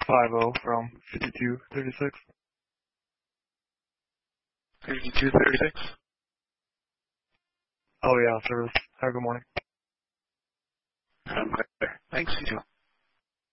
50 from 5236. 5236? Oh yeah, service. Have a good morning. Okay. Thanks, you too.